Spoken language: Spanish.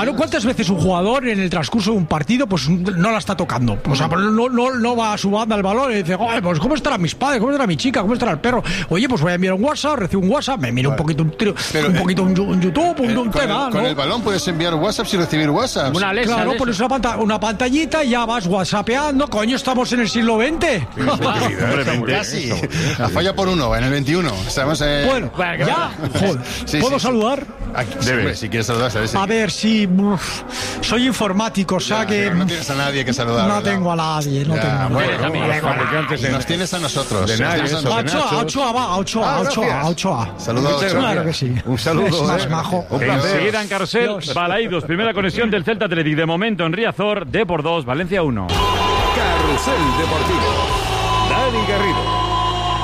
Claro, ¿cuántas veces un jugador en el transcurso de un partido pues no la está tocando? O sea, no va a su banda el balón y dice, pues ¿cómo estarán mis padres? ¿Cómo estará mi chica? ¿Cómo estará el perro? Oye, pues voy a enviar un WhatsApp, recibo un WhatsApp, me miro un poquito un YouTube, un tema, con ¿no? el balón puedes enviar WhatsApp y recibir WhatsApp. Una Alexa. Claro, pones una pantallita y ya vas whatsappeando. Coño, estamos en el siglo XX. Casi. La falla por uno, en el 21. Estamos Bueno, ya. Joder, ¿puedo saludar? Hombre, si quieres saludar, ¿sabes? A ver, sí. Soy informático, o sea que... No tienes a nadie que saludar. No ¿verdad? tengo a nadie, no tengo a nadie. Nos tienes a nosotros. De nadie, eso, A Ochoa, va, a Ochoa. Saludos a Ochoa. Claro que sí. Un saludo. Es más majo. Un placer. Enseguida en Carrusel, Dios. Balaidos, primera conexión del Celta Athletic. De momento en Riazor, Depor 2, Valencia 1. Carrusel Deportivo. Dani Garrido.